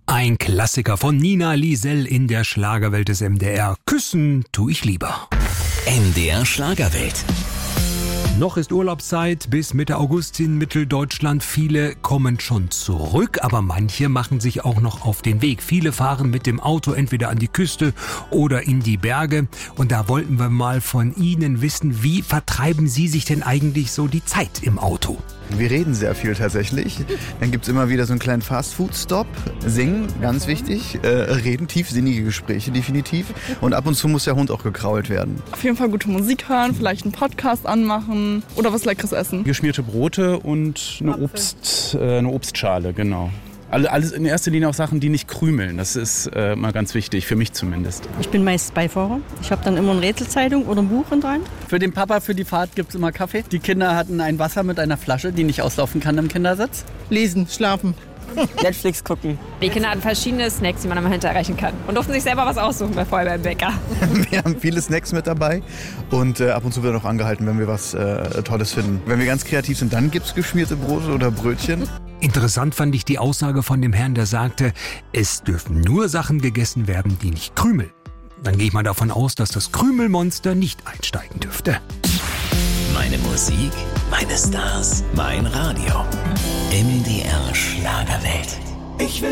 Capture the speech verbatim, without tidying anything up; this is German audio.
Ein Klassiker von Nina Liesel in der Schlagerwelt des M D R. Küssen tu ich lieber. M D R Schlagerwelt. Noch ist Urlaubszeit bis Mitte August in Mitteldeutschland. Viele kommen schon zurück, aber manche machen sich auch noch auf den Weg. Viele fahren mit dem Auto entweder an die Küste oder in die Berge. Und da wollten wir mal von Ihnen wissen, wie vertreiben Sie sich denn eigentlich so die Zeit im Auto? Wir reden sehr viel tatsächlich. Dann gibt es immer wieder so einen kleinen Fast-Food-Stop. Singen, ganz wichtig. Äh, reden, tiefsinnige Gespräche definitiv. Und ab und zu muss der Hund auch gekrault werden. Auf jeden Fall gute Musik hören, vielleicht einen Podcast anmachen oder was Leckeres essen. Geschmierte Brote und eine, Obst, äh, eine Obstschale, genau. Alles in erster Linie auch Sachen, die nicht krümeln. Das ist äh, mal ganz wichtig, für mich zumindest. Ich bin meist Beifahrer. Ich habe dann immer eine Rätselzeitung oder ein Buch in der Hand. Für den Papa, für die Fahrt gibt es immer Kaffee. Die Kinder hatten ein Wasser mit einer Flasche, die nicht auslaufen kann im Kindersitz. Lesen, schlafen. Netflix gucken. Die Kinder hatten verschiedene Snacks, die man immer hinterreichen kann. Und durften sich selber was aussuchen bei vorher beim Bäcker. Wir haben viele Snacks mit dabei und äh, ab und zu wird auch angehalten, wenn wir was äh, Tolles finden. Wenn wir ganz kreativ sind, dann gibt es geschmierte Brote oder Brötchen. Interessant fand ich die Aussage von dem Herrn, der sagte, es dürfen nur Sachen gegessen werden, die nicht krümeln. Dann gehe ich mal davon aus, dass das Krümelmonster nicht einsteigen dürfte. Meine Musik, meine Stars, mein Radio. M D R Schlagerwelt. Ich will